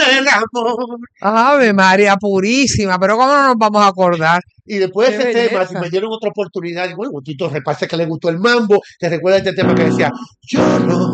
del amor. Ave María purísima, pero ¿cómo no nos vamos a acordar? Y después Qué de ese tema, belleza. me dieron otra oportunidad. Y bueno, Tito repase que le gustó el mambo, te recuerda este tema que decía, yo no